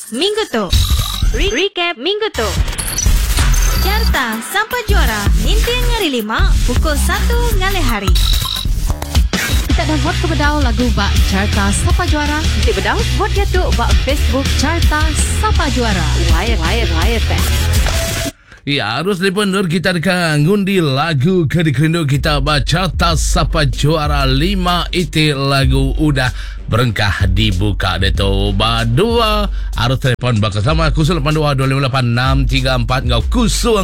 minggu tu. Recap minggu tu. Carta sampai juara Nintin ngari 5 pukul 1 ngalih hari. Kita dah vote ke bedau lagu bak Carta Sapa Juara. Di bedau vote jatuh bak Facebook Carta Sapa Juara. Wire fan. Ya, harus telefon Nur kita dekat ngundi lagu kedikerindu kita baca tas Sapa Juara 5 itu lagu udah berengkah dibuka deto badua. Harus telefon bakal sama kusung 82258634 ngau kusung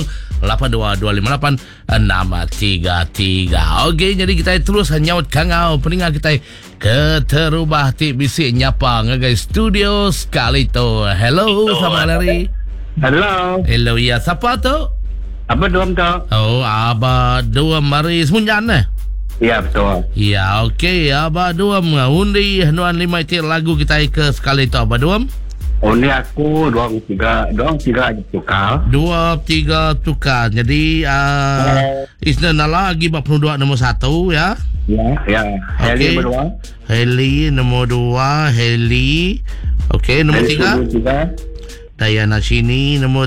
82258633. Okey, jadi kita terus nyaut kangau peningat kita keterubah ti bisik nyapa ngagai studio sekali tu. Hello, selamat hari. Hello, ya, siapa tu? Abah Duam tu. Oh, Abah Duam mari semunyan eh? Ya, betul. Ya, okey, Abah Duam undi nuan 5 itu lagu kita ke sekali tu Abah Duam. Undi aku 2-3 tukar. 2-3 tukar. Jadi Isna Nala lagi 42 nombor 1 ya. Ya. Heli nombor 2. Heli nombor 2, Heli. Okey, nombor 3. Dayana sini nombor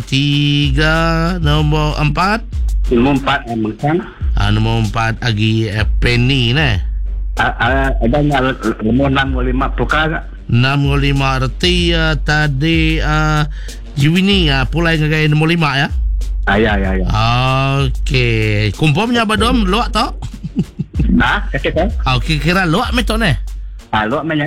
3, nombor 4. Nombor 4 Mengkang. Nombor 4 lagi Penny ne. Ada nombor 6-5 tukar. 6-5 arti tadi Jiwini pulai ngagai nombor 5 ya. Ya. Okey, kumpulnya Badom luak tak? Kata kan? Okey, kira luak metok ne. Luak mana?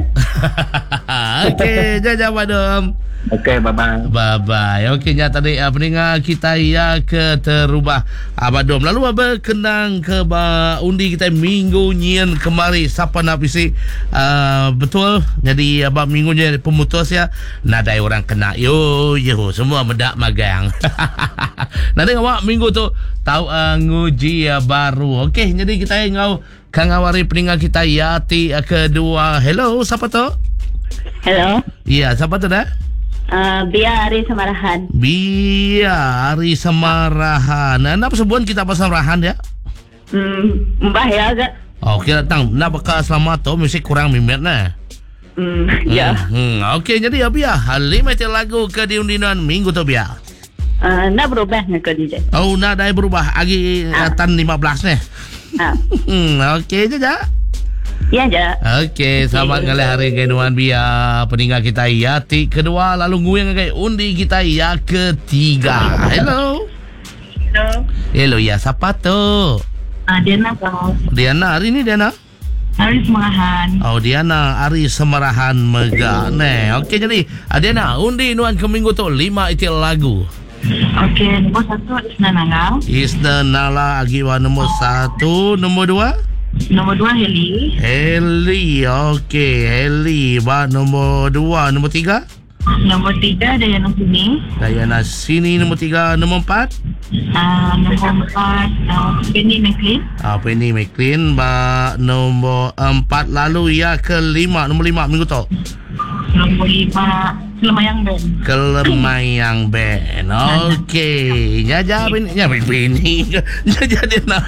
Okey, jaja Badom. Okey, bye-bye. Okey, nya tadi pendengar kita ya ke terubah Abadom. Lalu berkenang ke undi kita minggu nyian kemari siapa nak bisik betul. Jadi abang minggunya pemutus ya. Nadai orang kena yo semua medak magang. Nanti awak minggu tu tahu nguji baru. Okey, jadi kita ngau kang awari pendengar kita ya ti kedua. Hello, siapa tu? Hello. Ya, siapa tu dah? Bia Ari Semarahan. Bia Ari Semarahan. Kenapa sebuan kita pasal rahan ya? Mbah ya agak. Okey, datang. Nak bakal selamat tu mesti kurang mimet nah. Ya. Okey, jadi ya Bia. Lima lagu ke diundinan minggu tu Bia. Nak berubah ke DJ? Oh, nak dah berubah. Lagi tan 15 ni. Okey je. Ya je. Okey, selamat kali hari kenuan Bia. Peninggal kita Yati kedua, lalu nguyang kai undi kita ya ketiga. Hello. Hello, ya siapa tu? Diana kau. Diana, hari ni Diana? Ari Semarahan. Oh, Diana Ari Semarahan Mega. Okey, jadi Diana undi nuan ke minggu tu 5 itu lagu. Okey, nombor 1 Isna Nala. Isna Nala agiwa nombor 1, nombor 2? Nombor 2 Heli. Heli, okey. Heli, nombor 2, nombor 3? Nombor 3 Dayana Sini. Dayana Sini, nombor 3, nombor 4? Nombor 4 Penny McLean. Penny McLean, nombor 4. Lalu ya kelima, nombor 5 minggu tu. Nombor 5 Kelemayang Band. Kelemayang Band. Okey. Nyaja Penny. Nyaja dia nak.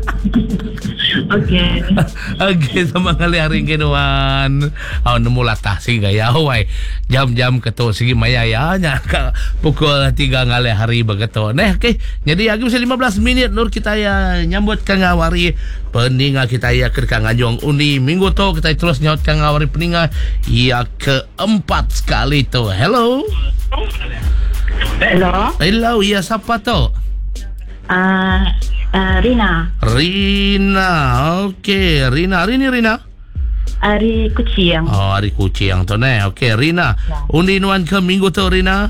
Okey, sama kali hari kenuan. Nemu latah sih gaya awai. Jam-jam ketua segi maya ya nya pukul 3 ngali hari begitu. Okey. Jadi lagi mesti 15 minit Nur kita ya nyambut kang awari peningal kita ya ke kang anjong undi minggu tu kita terus nyaut kang awari peningal ya keempat sekali tu. Hello. Hello, ya siapa tu? Rina. Okey, Rina. Hari ni Rina? Ari Kucing. Ari Kucing tu ne. Okey, Rina. Undi nuan ke minggu tu Rina?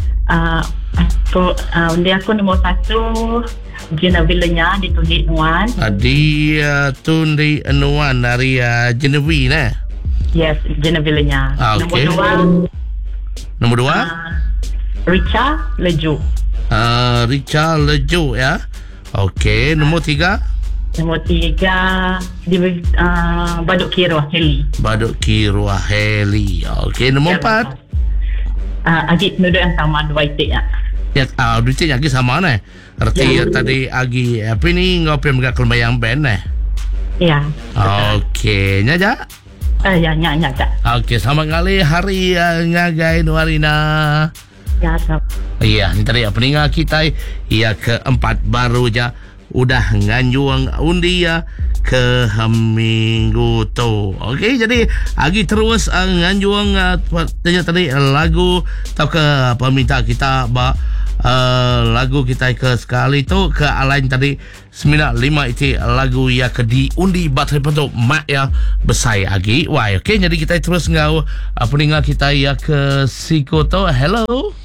Undi aku nombor 1 Genevilanya ditulis nuan. Dia tundi nuan dari Genevi ne? Yes, Genevilanya. Okey. Nombor 2? Richa Leju. Richa Leju ya. Okey, nombor 3? Nombor 3 di Baduk Kirwah Heli. Baduk Kirwah Heli. Okey, nombor 4? Agit penduduk yang sama 2 itik ya. Ya, 2 itik lagi sama ne. Arti tadi agi apa ni ngopi megak Kelemayang Band ne. Ya. Okey, nyaja. Ya, Cak. Okey, selamat ngali hari ngagai Nuarina. Ya, Cak. Iya, ni tadi peninggal kita ia keempat baru je udah nganjuang undi ya ke minggu tu. Okey, jadi agi terus nganjuang tadi lagu atau ke peminta kita lagu kita ke sekali tu ke alain tadi 95 itu lagu ya ke diundi baterai bentuk mak ya besai agi. Wah, okey, jadi kita terus ngau peninggal kita ya ke Siko tu. Hello.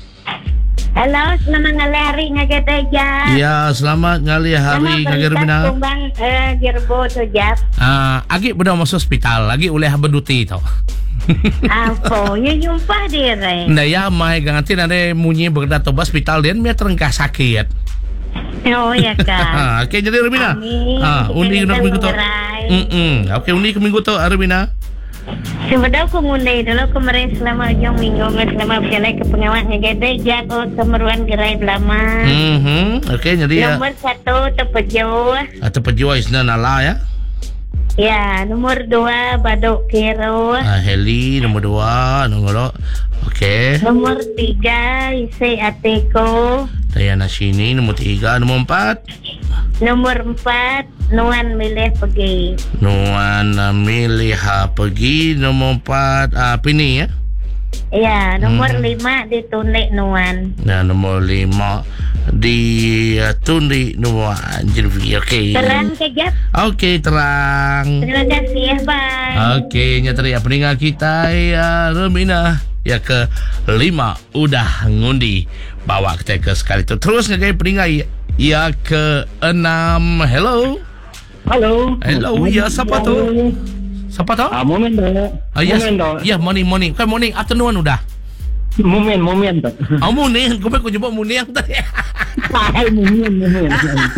Halo, selamat ngali hari ngagedeja. Ya, selamat ngali hari ngagermina. Kumbang gerbo tu jap. Agi bedah masuk hospital, lagi oleh berduti tau. Apa? Nya jumpa dia re. Nah ya, mai ganti nade munyi berda to hospital dia mia terengkah sakit. Oh ya kan. Okey, jadi Armina. Undi ke minggu tu. Okey, undi ke minggu tu Armina. Sebenarnya aku ngundai dulu kemarin selama ujung minggu selama berjalan ke pengawat ngegede jago kemeruan gerai belama. Okey, jadi nomor 1 Tepejo. Tepejo isna nala ya. Ya, nomor 2 Badok Kero. Heli nomor 2 nomor. Okey. Nomor 3 Ise Ateko. Dayana sini nomor 3, nomor 4. Nomor 4 Nuan milih pergi. Nuan milih pergi. Nomor 4 Pini ya. Ya, nomor 5 ditulik Nuan. Nah, nomor 5 ditulik Nuan. Okey. Terang ke Jap? Okey, terang. Terima kasih ya, bye. Okey, nyatari peninggal kita ya Romina ya ke 5 udah ngundi bawa kita ke sekali tu. Terus ngagai peninggal ya ke 6. Hello. Hello, ya siapa tu? Siapa tu? Moment dah. Yes. Moment dah. Ya, morning. Kan morning, afternoon udah. Moment dah. Morning, kau jumpa morning tadi. Moment.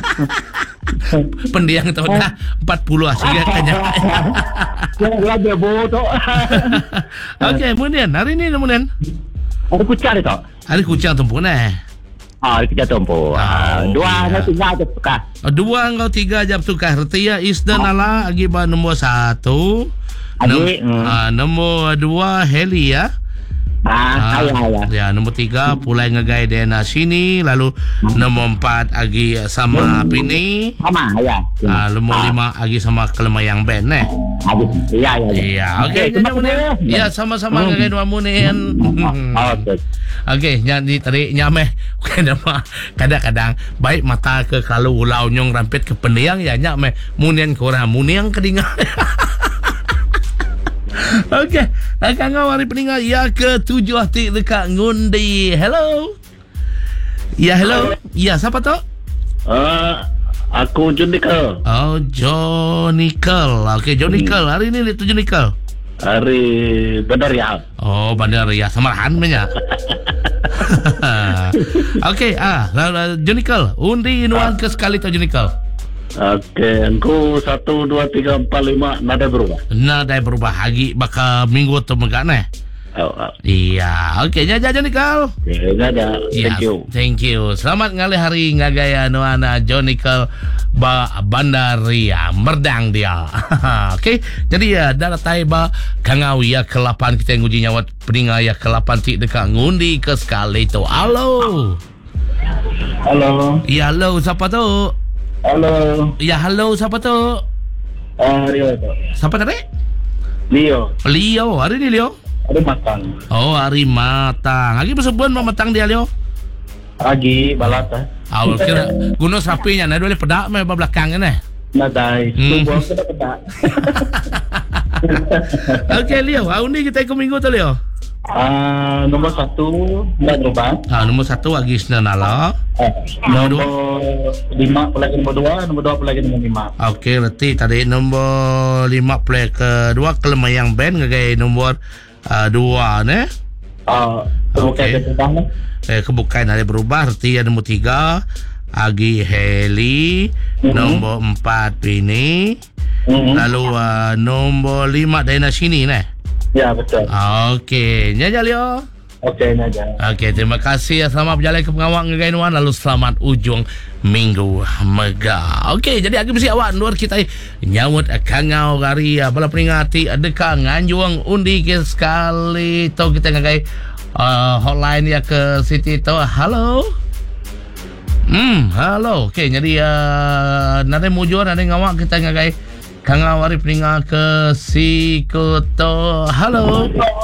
Pendiang tu dah 40 asyik kanya. Ya, lagi bodoh. Okey, kemudian hari ni kemudian Ada kucing tu. hari kucing tempuh Kita tempoh. Dua atau tiga je tukar. 2 atau 3 jam tukar. Retia Isdan ala agi ba nombor 1. Nombor 2 Heli ya. Ya, nombor 3 pulai ngagai dena sini, lalu nombor 4 agi sama Pini. Sama ya. Nombor 5 agi sama Kelemayang Band Ya. Iya, okey. Ya, sama-sama ngagai dua munin. Okey, jadi tadi nyameh kadang-kadang baik mata ke kalau ulau nyong rampit ke pendiang ya nyameh munian korang muniang kedinga. Okey, akan ngawari peninggal ya ke-7 tik dekat ngundi. Hello. Ya, hello. Ya, siapa tu? Aku Jonikel. Oh, Jonikel. Okey, Jonikel. Hari ni tu Jonikel. Hari Bandar Raya. Oh, Bandar Raya. Samarahan banyak. Okey, Jonikel. Undi Nuan ke sekali tu Jonikel. Okey, aku 1, 2, 3, 4, 5 nada berubah. Hagi bakal minggu tu megak Iya, okey, jaja Jonikel. Jaja. Thank you. Selamat ngali hari ngagaya Nuana Jonikel Bandar Raya Merdang dia. Okey, jadi ya daratai ba kangau ya ke-8 kita nguji nyawat peninga ya ke-8 tik dekat ngundi ke sekali tu. Halo. Ya, halo, siapa tu? Halo. Ya, halo, siapa tu? Rio tu. Siapa tadi? Leo. Hari ni Leo? Hari matang. Oh, hari matang. Lagi bersebulan mau matang dia Leo? Lagi balata. Awal kira guna sapinya, nah boleh pedak meh belakang kan Nadai. Buang sudah pedak. Okey Leo, undi kita ikut minggu tu Leo. Nombor 1 nak berubah. Nombor 1 lagi senala. Nombor 5 pelagi nombor 2, nombor 2 pelagi nombor 5. Okey, berarti tadi nombor 5 play kedua Kelemayang Band ngagai nombor 2 ne. Kebukaan ada berubah. Berarti nombor 3 Agi Heli, nombor 4 Pini, lalu nombor 5 Dana sini ne. Ya, betul. Okey, nyaja Leo. Okey, ni aja. Okey, terima kasih. Selamat berjalan ke pengawak ngagainuan. Lalu selamat ujung minggu megah. Okey, jadi agak mesti awak luar kita nyawut kangau hari bala peringati adakah nganjuang undi ke sekali tu kita ngagai hotline ya ke Siti tu. Halo. Halo. Okey, jadi nade mujur nade ngawak kita ngagai kangau hari peringati ke Sikoto. Halo.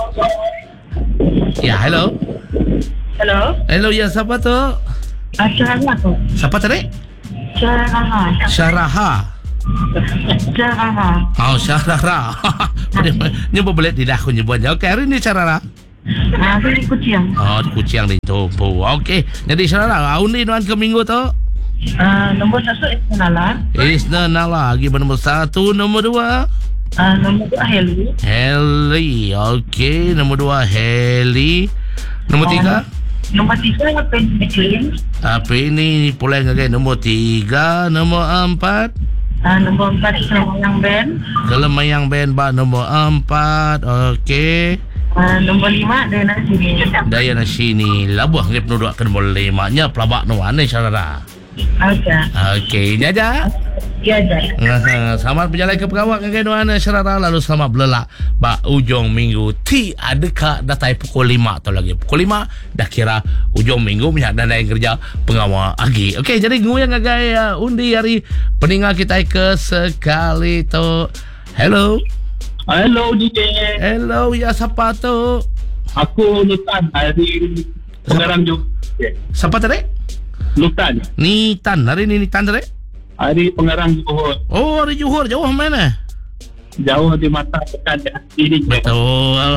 Ya, hello. Hello. Hello, ya, siapa tu? Syaraha tu. Siapa tadi? Syaraha. Syaraha. Syaraha. Oh, Syaraha. Nyebut boleh tidak aku nyebutnya. Okey, hari ni Syaraha. Aku di Kuching. Oh, di Kuching di Topo. Okey, jadi Syaraha, undi nuan ke minggu tu? Nombor 1 Isnala. Isnala. Lagi nombor 1, nombor 2? Nombor 2 Heli. Heli. Okey, nombor 2 Heli. Nombor 3? Nombor 3 Penny McLean. Apa ini pula ngagai nombor 3, nombor 4? Nombor 4 Kelemayang Band. Kelemayang Band ba nombor 4. Okey. Nombor 5 Dayana Sini. Dayana Sini. Labuh ngip nuduk ke nombor 5 nya pelabak nu ane Syarara. Okey, jaja. Ya, selamat berjalan ke pegawai ngagainuan Syarara. Lalu selamat belelak ba ujung minggu ti adakah datai pukul 5 atau lagi pukul 5 dah kira ujung minggu punya dan yang kerja pengawal agi. Okey, jadi nguyang ngagai undi hari peninggal kita ke sekali tu. Hello. Hello, DJ. Hello, ya, siapa tu? Aku Lutan dari Pengarang Johor. Siapa tadi? Lutan. Nitan. Hari ni Nitan tadi? Hari Pengarang Johor. Oh, hari Johor. Jauh mana? Jauh di mata dekat diri. Betul.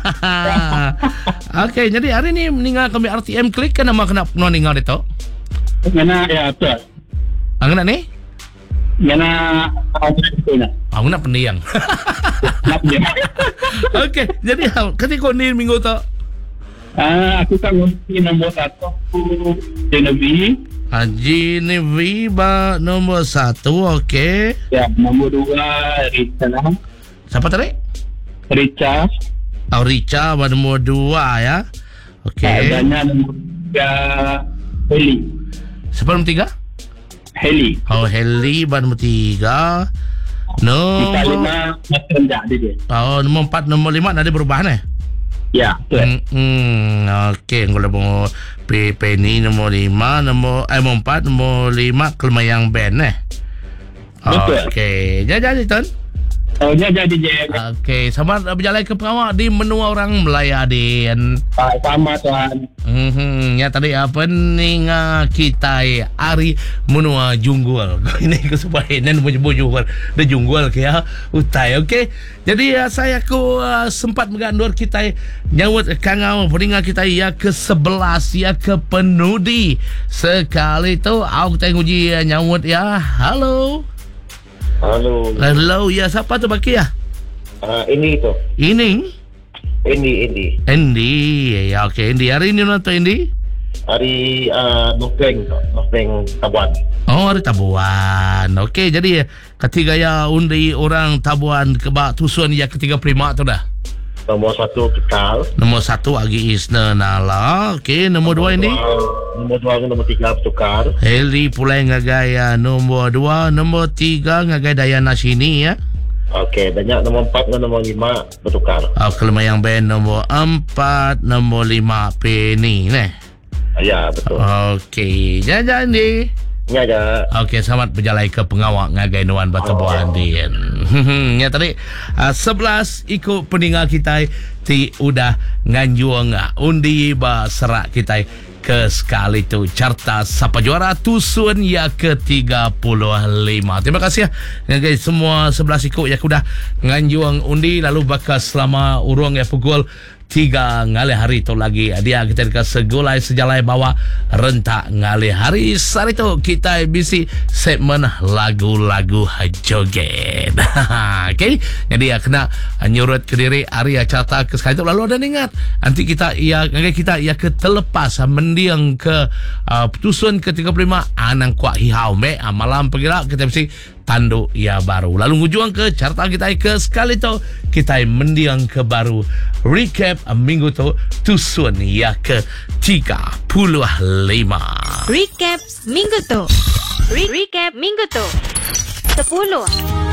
Okey, jadi hari ni meninggal kami RTM klik kan nama kena meninggal itu? Ngana ya betul. Angna ni? Ngana nak. Aku nak pendiang. Nak dia. Okey, jadi ketika ni minggu tu? Aku kan ngunci nombor 1 Genevieve. Genevieve ba nombor 1. Okey. Ya, nombor 2 Richa. Siapa tadi? Richa. Oh, Richa ba nombor 2 ya. Okey. Dan nombor 3 Heli. Siapa nombor 3? Heli. Oh, Heli ba nombor 3. Kita Nombor 5 masih rendah dia. Oh, nombor 4, nombor 5 ada perubahan Ya, betul. Okey, kalau mau Penny nombor 5, nombor 4, nombor 5 Kelemayang Band Betul. Okey, jadi Ton. Oh, jadi je. Okey, selamat berjalan ke pengawal di menua orang Melaya Din. Sama tuan. Ya tadi apa ni kita hari menua junggul. Ini kesubahan menyebut junggul. Dah junggul ke ya utai. Okey. Jadi saya ku sempat mengandur kita nyawut kangau peringkat kita ya ke-11 ya ke penudi. Sekali tu aku tengok uji nyawut ya. Halo. Halo. Hello, ya siapa tu Baki ya? Ini tu. Ini? Andy. Ya okey, Andy. Hari ni mana tu Andy? Hari Nofeng Tabuan. Oh, hari Tabuan. Okey, jadi ketiga ya undi orang Tabuan kebak tusuan ya ketiga prima tu dah. Nombor 1 Kekal. Nombor 1 Agi Isna Nala. Okey, nombor 2 ini? Nombor 2 dan nombor 3 bertukar. Heli pula ngagaya nombor 2, nombor 3 ngagaya Dayana Sini ya. Okey, banyak nombor 4 dan nombor 5 bertukar. Kelemayang Band nombor 4, nombor 5 Penny Ya, betul. Okey, jangan ni. Ya, ya. Okey, selamat berjalan ke pengawak ngagai nuan Batabuan Din. Ya tadi 11 ikut peninggal kita ti udah nganjuang undi ba serak kita ke sekali tu carta Sapa Juara tusun ya ke-35. Terima kasih ya guys semua 11 ikut ya kudah nganjuang undi lalu bakal selama urung ya pukul 3 ngalih hari tu lagi dia kita dekat segulai sejalai bawa rentak ngalih hari sari tu kita bisi segmen lagu-lagu joget. Okey, jadi kena nyurut ke diri hari carta ke sekali tu lalu ada ingat nanti kita ia ke terlepas mendiang ke putusan ke-35 anang kuat hihau malam pergilah kita mesti tanduk ia baru lalu ngujuang ke carta kita ke sekali tu kita mendiang ke baru recap minggu tu tusun ia ke 35 Recap minggu tu. Recap minggu tu. 10